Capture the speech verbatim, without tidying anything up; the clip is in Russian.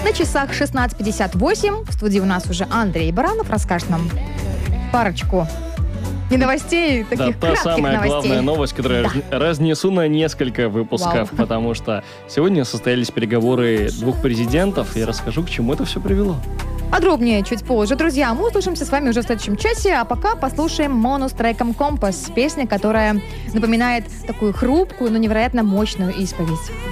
На часах шестнадцать пятьдесят восемь. В студии у нас уже Андрей Баранов расскажет нам парочку не новостей, таких да, та самая новостей. главная новость, которую да. я разнесу на несколько выпусков, Вау. потому что сегодня состоялись переговоры двух президентов, и расскажу, к чему это все привело. Подробнее чуть позже. Друзья, мы услышимся с вами уже в следующем часе, а пока послушаем Мону с треком «Компас». Песня, которая напоминает такую хрупкую, но невероятно мощную исповедь.